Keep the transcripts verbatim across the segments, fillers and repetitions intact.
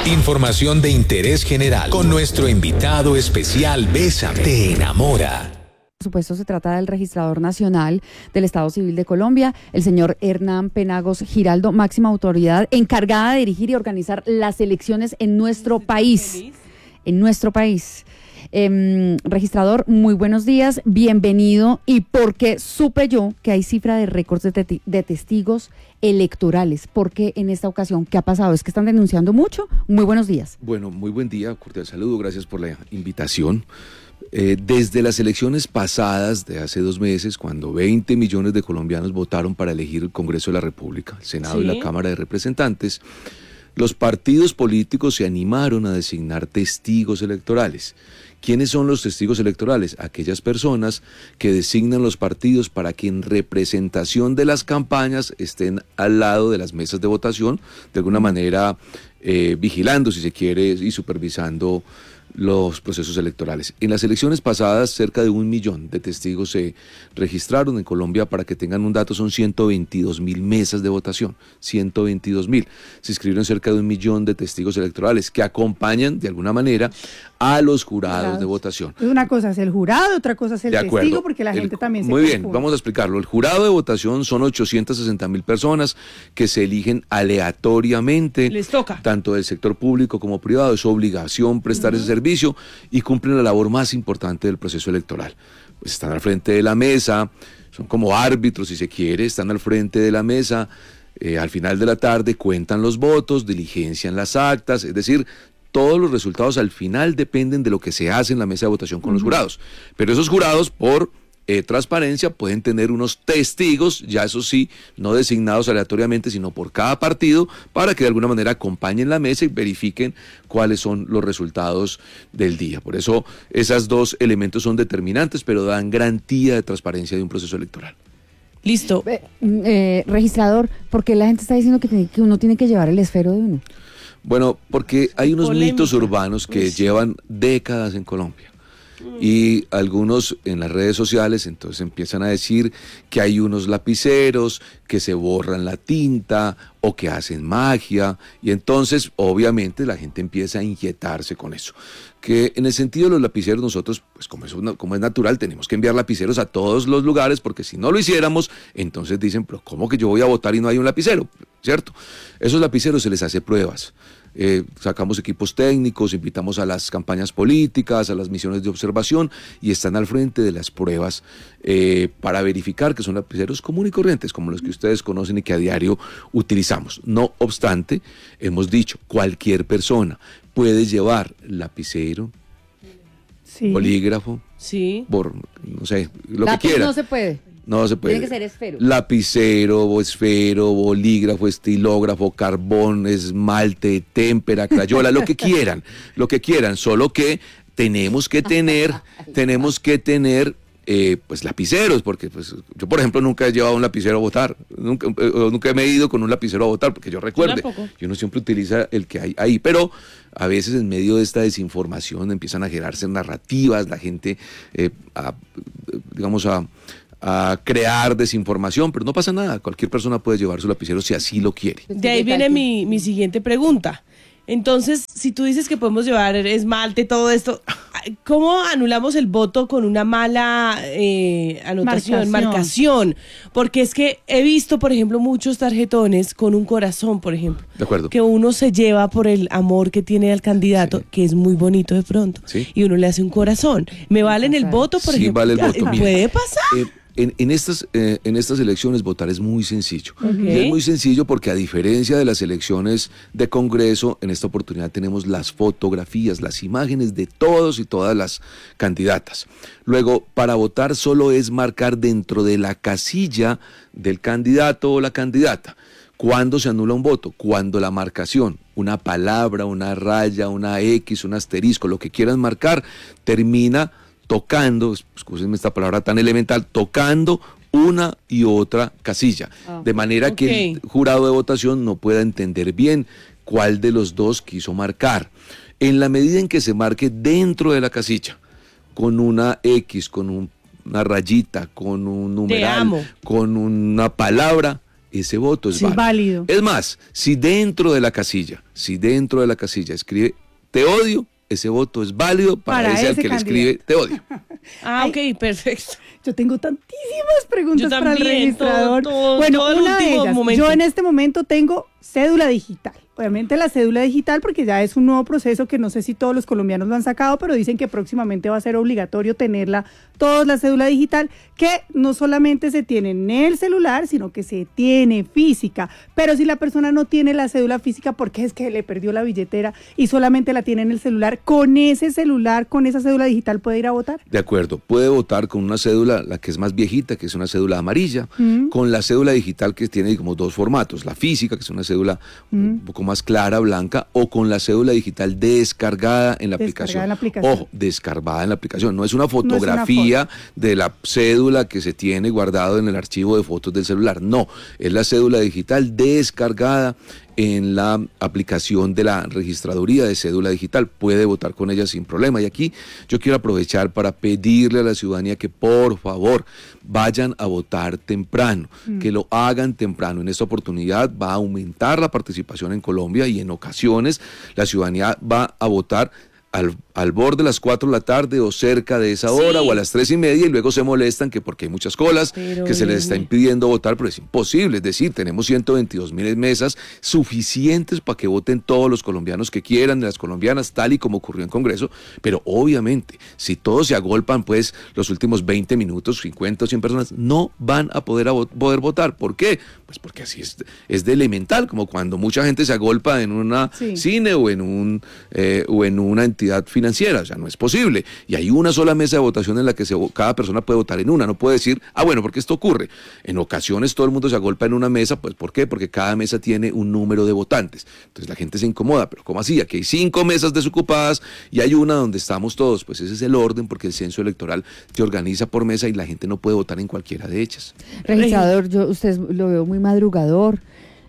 Información de interés general con nuestro invitado especial Bésame, te enamora. Por supuesto, se trata del registrador nacional del Estado Civil de Colombia, el señor Hernán Penagos Giraldo, máxima autoridad encargada de dirigir y organizar las elecciones en nuestro país. En nuestro país. Eh, registrador, muy buenos días, bienvenido. Y porque supe yo que hay cifra de récords de, te de testigos electorales, ¿por qué en esta ocasión? ¿Qué ha pasado? ¿Es que están denunciando mucho? Muy buenos días. Bueno, muy buen día, cordial saludo, gracias por la invitación. Eh, desde las elecciones pasadas de hace dos meses, cuando veinte millones de colombianos votaron para elegir el Congreso de la República, el Senado ¿Sí? y la Cámara de Representantes, los partidos políticos se animaron a designar testigos electorales. ¿Quiénes son los testigos electorales? Aquellas personas que designan los partidos para que en representación de las campañas estén al lado de las mesas de votación, de alguna manera eh, vigilando, si se quiere, y supervisando los procesos electorales. En las elecciones pasadas, cerca de un millón de testigos se registraron en Colombia. Para que tengan un dato, son ciento veintidós mil mesas de votación, ciento veintidós mil. Se inscribieron cerca de un millón de testigos electorales que acompañan de alguna manera a los jurados Jurados. de votación. Una cosa es el jurado, otra cosa es el testigo, porque la el, gente también se Muy confunde. bien, vamos a explicarlo. El jurado de votación son ochocientas sesenta mil personas que se eligen aleatoriamente. Les toca. Tanto del sector público como privado. Es su obligación prestar uh-huh. ese servicio y cumplen la labor más importante del proceso electoral. Pues están al frente de la mesa, son como árbitros si se quiere, están al frente de la mesa, eh, al final de la tarde cuentan los votos, diligencian las actas, es decir, todos los resultados al final dependen de lo que se hace en la mesa de votación con uh-huh. los jurados. Pero esos jurados, por eh, transparencia, pueden tener unos testigos, ya eso sí, no designados aleatoriamente, sino por cada partido, para que de alguna manera acompañen la mesa y verifiquen cuáles son los resultados del día. Por eso, esos dos elementos son determinantes, pero dan garantía de transparencia de un proceso electoral. Listo. Eh, eh, registrador, ¿por qué la gente está diciendo que, tiene, que uno tiene que llevar el esfero de uno? Bueno, porque hay unos Polémica. mitos urbanos que Uy. llevan décadas en Colombia. Y algunos en las redes sociales entonces empiezan a decir que hay unos lapiceros que se borran la tinta o que hacen magia, y entonces obviamente la gente empieza a inquietarse con eso. Que en el sentido de los lapiceros, nosotros, pues como es, una, como es natural, tenemos que enviar lapiceros a todos los lugares, porque si no lo hiciéramos, entonces dicen, pero ¿cómo que yo voy a votar y no hay un lapicero? ¿Cierto? Esos lapiceros se les hace pruebas. Eh, sacamos equipos técnicos, invitamos a las campañas políticas, a las misiones de observación, y están al frente de las pruebas eh, para verificar que son lapiceros comunes y corrientes, como los que ustedes conocen y que a diario utilizamos. No obstante, hemos dicho, cualquier persona puede llevar lapicero, sí. bolígrafo, sí. Bor, no sé, lo Lápiz que quiera. No se puede. No se puede. Tiene que ser esfero. Lapicero, esfero, bolígrafo, estilógrafo, carbón, esmalte, témpera, crayola, lo que quieran, lo que quieran, solo que tenemos que tener, tenemos que tener eh, pues lapiceros, porque pues yo por ejemplo nunca he llevado un lapicero a votar, nunca, eh, nunca me he ido con un lapicero a votar, porque yo recuerde, y uno siempre utiliza el que hay ahí, pero a veces en medio de esta desinformación empiezan a generarse narrativas, la gente, eh, a, digamos, a a crear desinformación, pero no pasa nada, cualquier persona puede llevar su lapicero si así lo quiere. De ahí viene mi, mi siguiente pregunta. Entonces, si tú dices que podemos llevar esmalte, todo esto, ¿cómo anulamos el voto con una mala eh, anotación, marcación. marcación? Porque es que he visto, por ejemplo, muchos tarjetones con un corazón, por ejemplo. De acuerdo. Que uno se lleva por el amor que tiene al candidato, sí. que es muy bonito de pronto, ¿Sí? y uno le hace un corazón. ¿Me valen el voto, por sí, ejemplo? Vale el voto. ¿Puede Mira, pasar? Eh, En, en, estas, eh, en estas elecciones votar es muy sencillo. Okay. Y es muy sencillo porque, a diferencia de las elecciones de Congreso, en esta oportunidad tenemos las fotografías, las imágenes de todos y todas las candidatas. Luego, para votar solo es marcar dentro de la casilla del candidato o la candidata. ¿Cuándo se anula un voto? Cuando la marcación, una palabra, una raya, una X, un asterisco, lo que quieran marcar, termina tocando, escúsenme esta palabra tan elemental, tocando una y otra casilla, oh, de manera okay. que el jurado de votación no pueda entender bien cuál de los dos quiso marcar. En la medida en que se marque dentro de la casilla, con una X, con un, una rayita, con un numeral, con una palabra, ese voto es sí, válido. válido. Es más, si dentro de la casilla, si dentro de la casilla escribe te odio, ese voto es válido para, para ese, ese al que candidato. Le escribe te odio. Ah, Ay, ok, perfecto. Yo tengo tantísimas preguntas también, para el registrador. Todo, todo, bueno, todo una de ellas, momento. yo en este momento tengo cédula digital. Obviamente la cédula digital, porque ya es un nuevo proceso que no sé si todos los colombianos lo han sacado, pero dicen que próximamente va a ser obligatorio tenerla, todos la cédula digital, que no solamente se tiene en el celular, sino que se tiene física. Pero si la persona no tiene la cédula física, porque es que le perdió la billetera y solamente la tiene en el celular, con ese celular, con esa cédula digital, ¿puede ir a votar? De acuerdo, puede votar con una cédula, la que es más viejita, que es una cédula amarilla, mm. con la cédula digital que tiene como dos formatos, la física, que es una cédula mm. un poco más clara, blanca, o con la cédula digital descargada en la, descargada aplicación. En la aplicación. Ojo, descargada en la aplicación. No es una fotografía no es una foto. de la cédula que se tiene guardado en el archivo de fotos del celular. No, es la cédula digital descargada en la aplicación de la registraduría de cédula digital. Puede votar con ella sin problema. Y aquí yo quiero aprovechar para pedirle a la ciudadanía que por favor vayan a votar temprano, mm. que lo hagan temprano. En esta oportunidad va a aumentar la participación en Colombia y en ocasiones la ciudadanía va a votar Al, al borde de las cuatro de la tarde o cerca de esa hora sí. o a las tres y media y luego se molestan que porque hay muchas colas, pero que se les está impidiendo votar, pero es imposible. Es decir, tenemos ciento veintidós mil mesas suficientes para que voten todos los colombianos que quieran, las colombianas, tal y como ocurrió en Congreso, pero obviamente, si todos se agolpan, pues los últimos veinte minutos, cincuenta o cien personas, no van a poder, a vo- poder votar. ¿Por qué? Pues porque así es, es de elemental, como cuando mucha gente se agolpa en una sí. cine o en, un, eh, o en una entidad financiera, o sea, no es posible. Y hay una sola mesa de votación en la que se, cada persona puede votar en una, no puede decir, ah, bueno, porque esto ocurre. En ocasiones todo el mundo se agolpa en una mesa, pues ¿por qué? Porque cada mesa tiene un número de votantes. Entonces la gente se incomoda, pero ¿cómo así? Aquí hay cinco mesas desocupadas y hay una donde estamos todos. Pues ese es el orden, porque el censo electoral te organiza por mesa y la gente no puede votar en cualquiera de ellas. Registrador, yo usted lo veo muy madrugador.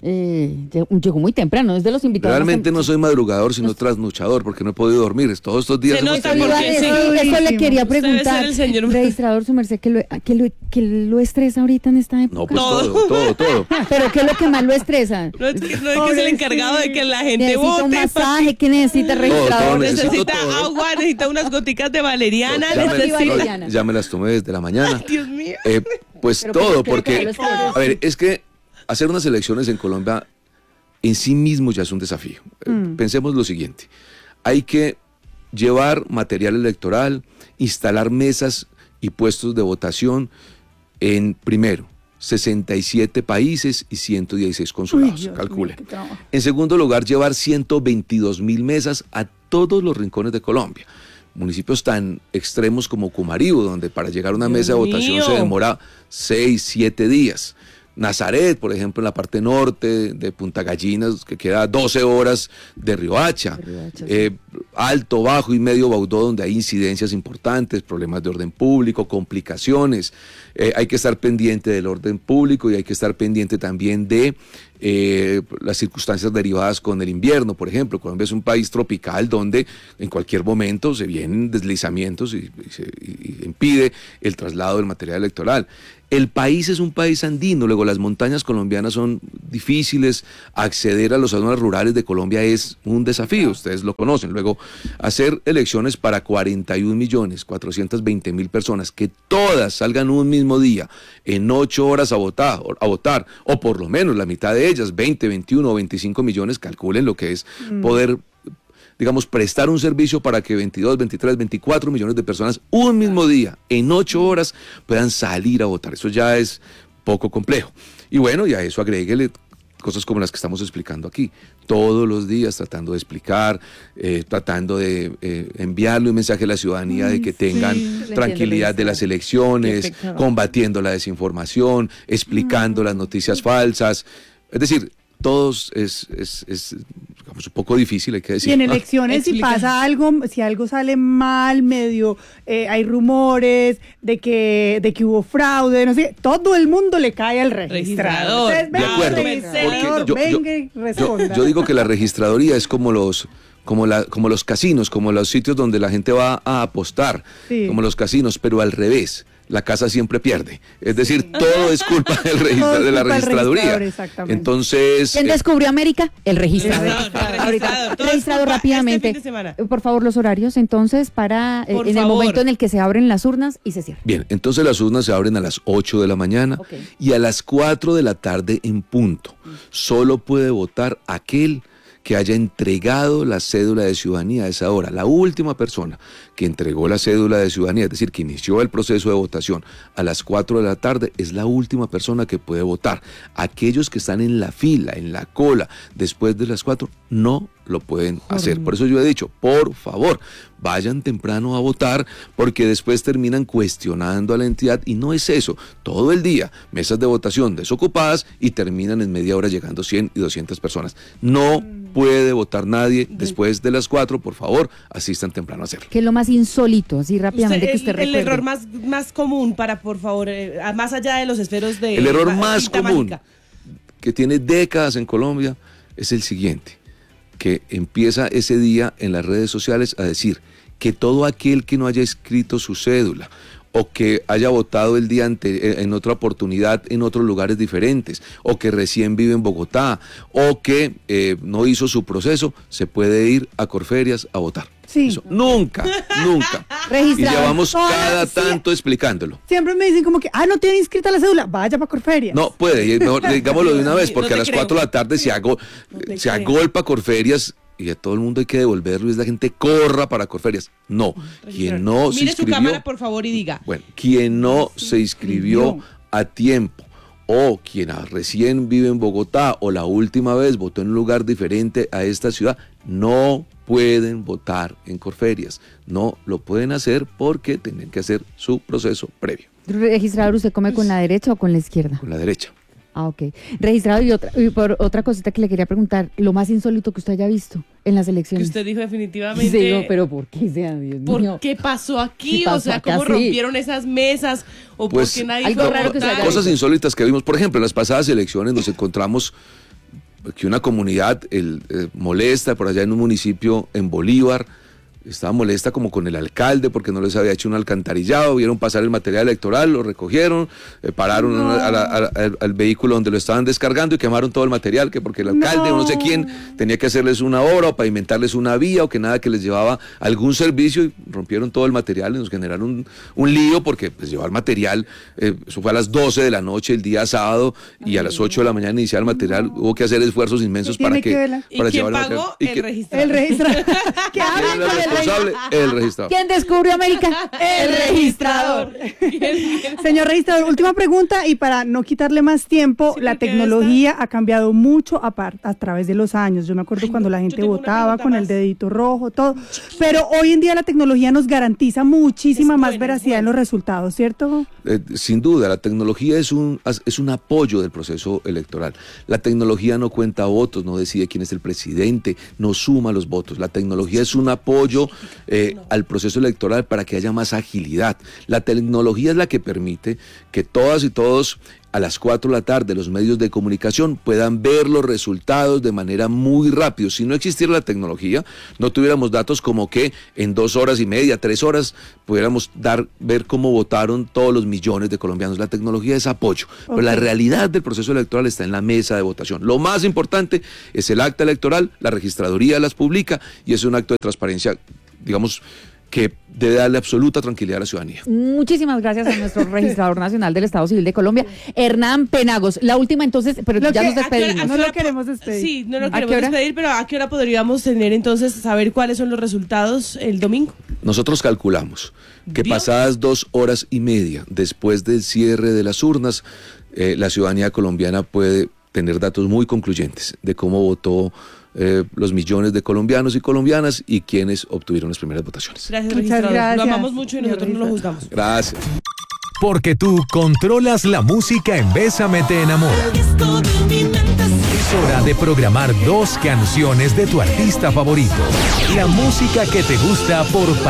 Eh, llegó muy temprano, es de los invitados. Realmente no soy madrugador, sino trasnochador, porque no he podido dormir. Todos estos días. Se nota hemos... porque, sí, eso le quería preguntar. El señor... Registrador, su merced, ¿qué lo, qué, lo, ¿qué lo estresa ahorita en esta época? No, pues todo, todo, todo. ¿Pero qué es lo que más lo estresa? No es que, no es, que es el encargado de que la gente necesita vote. Un masaje, ¿qué necesita, registrador? Todo, todo, necesita todo. agua, necesita unas goticas de valeriana. Ya, necesita... me, no, ya me las tomé desde la mañana. Ay, Dios mío. Eh, pues Pero todo, que, porque, que a ver, es que hacer unas elecciones en Colombia en sí mismo ya es un desafío. Mm. Pensemos lo siguiente, hay que llevar material electoral, instalar mesas y puestos de votación en, primero, sesenta y siete países y ciento dieciséis consulados, Uy, calculen. Mío, en segundo lugar, llevar ciento veintidós mil mesas a todos los rincones de Colombia. Municipios tan extremos como Cumarío, donde para llegar a una Dios mesa de votación mío. se demora seis, siete días. Nazaret, por ejemplo, en la parte norte de Punta Gallinas, que queda doce horas de Riohacha. Riohacha eh, sí. Alto, Bajo y Medio Baudó, donde hay incidencias importantes, problemas de orden público, complicaciones. Eh, hay que estar pendiente del orden público y hay que estar pendiente también de eh, las circunstancias derivadas con el invierno. Por ejemplo, Colombia es un país tropical donde en cualquier momento se vienen deslizamientos y, y, se, y impide el traslado del material electoral. El país es un país andino, luego las montañas colombianas son difíciles, acceder a las zonas rurales de Colombia es un desafío, ustedes lo conocen. Luego, hacer elecciones para cuarenta y un millones cuatrocientos veinte mil personas, que todas salgan un mismo día, en ocho horas a votar, a votar, o por lo menos la mitad de ellas, veinte, veintiuno o veinticinco millones, calculen lo que es mm. poder, digamos, prestar un servicio para que veintidós, veintitrés, veinticuatro millones de personas un mismo día, en ocho horas, puedan salir a votar. Eso ya es poco complejo. Y bueno, y a eso agréguele cosas como las que estamos explicando aquí. Todos los días tratando de explicar, eh, tratando de eh, enviarle un mensaje a la ciudadanía Ay, de que tengan sí, tranquilidad de las elecciones, combatiendo la desinformación, explicando uh-huh. las noticias falsas. Es decir, todos es, es, es digamos, un poco difícil, hay que decir. Y en elecciones, si pasa algo, si algo sale mal, medio, eh, hay rumores de que, de que hubo fraude, no sé, todo el mundo le cae al registrador. Entonces, venga, de acuerdo, registrador, yo, venga y responda. Yo, yo digo que la registraduría es como los... Como, la, como los casinos, como los sitios donde la gente va a apostar, sí. como los casinos, pero al revés. la casa siempre pierde. Es decir, todo es culpa del registra, de la registraduría. Entonces, ¿quién descubrió América? El registrador. El registrador. Ahorita, registrador rápidamente. Este fin de semana. Por favor, los horarios entonces para eh, en el favor. momento en el que se abren las urnas y se cierran. bien, entonces las urnas se abren a las ocho de la mañana Okay. y a las cuatro de la tarde en punto. Solo puede votar aquel que haya entregado la cédula de ciudadanía a esa hora. La última persona que entregó la cédula de ciudadanía, es decir, que inició el proceso de votación a las cuatro de la tarde, es la última persona que puede votar. Aquellos que están en la fila, en la cola, después de las cuatro, no lo pueden hacer. Por eso yo he dicho, por favor, vayan temprano a votar, porque después terminan cuestionando a la entidad, y no es eso. Todo el día, mesas de votación desocupadas, y terminan en media hora llegando cien y doscientas personas. No puede votar nadie después de las cuatro, por favor, asistan temprano a hacerlo. ¿Qué es lo más insólito, así rápidamente Usted, que usted el, el recuerde? error más, más común para, por favor, eh, más allá de los esferos de... El error la más cinta común, mágica. que tiene décadas en Colombia, es el siguiente, que empieza ese día en las redes sociales a decir que todo aquel que no haya escrito su cédula o que haya votado el día ante, en otra oportunidad en otros lugares diferentes, o que recién vive en Bogotá, o que eh, no hizo su proceso, se puede ir a Corferias a votar. Sí. Eso, nunca, nunca. Y Registrador. llevamos Todas, cada sí. tanto explicándolo. Siempre me dicen como que, ah, no tiene inscrita la cédula, vaya para Corferias. No, puede, y mejor digámoslo de una vez, porque No a te las creo. cuatro de la tarde se, ago, No te se creo. agolpa Corferias y a todo el mundo hay que devolverlo y es la gente corra para Corferias. No, quien no se Mire su inscribió, cámara, por favor, y diga. bueno, quien no se inscribió a tiempo, o quien recién vive en Bogotá o la última vez votó en un lugar diferente a esta ciudad, no pueden votar en Corferias. No lo pueden hacer porque tienen que hacer su proceso previo Registrador, ¿usted come con la derecha o con la izquierda? con la derecha. Ah, ok. Registrador, y otra, y por otra cosita que le quería preguntar, lo más insólito que usted haya visto en las Que elecciones. usted dijo definitivamente... Sí, no, pero ¿por qué sea, Dios ¿Por mío? qué pasó aquí? ¿Qué pasó o sea, acá? ¿cómo Sí. rompieron esas mesas? ¿O Pues, por qué nadie algo fue a raro que se votar? haya Cosas insólitas que vimos, por ejemplo, en las pasadas elecciones nos encontramos que una comunidad el, eh, molesta por allá en un municipio en Bolívar, estaba molesta como con el alcalde porque no les había hecho un alcantarillado, vieron pasar el material electoral, lo recogieron, eh, pararon No. a la- a la- al, al vehículo donde lo estaban descargando y quemaron todo el material, que porque el alcalde o no sé No. quién tenía que hacerles una obra o pavimentarles una vía o que nada que les llevaba algún servicio y rompieron todo el material y nos generaron un, un lío porque pues llevar material, eh, eso fue a las doce de la noche el día sábado y a las ocho de la mañana iniciar el material, hubo que hacer esfuerzos inmensos ¿Qué para tiene que, que ver la- ¿Y para quién llevar el pagó? material. Y El que- registrador. El registrador. ¿Qué ¿Quién hablan era con el el responsable? El registrador. ¿Quién descubrió América? El registrador. Señor registrador, última pregunta y para no quitarle más tiempo, Sí, la porque tecnología ha cambiado mucho a, par- a través de los años. Yo me acuerdo Ay, cuando la yo gente tengo una votaba pregunta con el más. dedito rojo, todo. Pero hoy en día la tecnología nos garantiza muchísima Es más buena, es veracidad en buena. los resultados, ¿cierto? Eh, sin duda, la tecnología es un, es un apoyo del proceso electoral. La tecnología no cuenta votos, no decide quién es el presidente, no suma los votos. La tecnología es un apoyo eh, al proceso electoral para que haya más agilidad. La tecnología es la que permite que todas y todos a las cuatro de la tarde los medios de comunicación puedan ver los resultados de manera muy rápido. Si no existiera la tecnología, no tuviéramos datos como que en dos horas y media, tres horas, pudiéramos dar, ver cómo votaron todos los millones de colombianos. La tecnología es apoyo, pero la Ok. realidad del proceso electoral está en la mesa de votación. Lo más importante es el acta electoral, la registraduría las publica y es un acto de transparencia, digamos, que debe darle absoluta tranquilidad a la ciudadanía. Muchísimas gracias a nuestro registrador nacional del Estado Civil de Colombia, Hernán Penagos. La última entonces, pero Lo ya que- nos ¿A qué hora- a despedimos. qué No lo hora po- queremos despedir. Sí, no lo ¿A queremos qué hora? despedir, pero ¿a qué hora podríamos tener entonces saber cuáles son los resultados el domingo? Nosotros calculamos que ¿Vio? pasadas dos horas y media después del cierre de las urnas, eh, la ciudadanía colombiana puede tener datos muy concluyentes de cómo votó eh, los millones de colombianos y colombianas y quienes obtuvieron las primeras votaciones. Gracias, Muchas registrador. gracias, Lo amamos mucho y señor nosotros no lo registrador. juzgamos. Gracias. Porque tú controlas la música en Bésame te enamora. Es hora de programar dos canciones de tu artista favorito. La música que te gusta por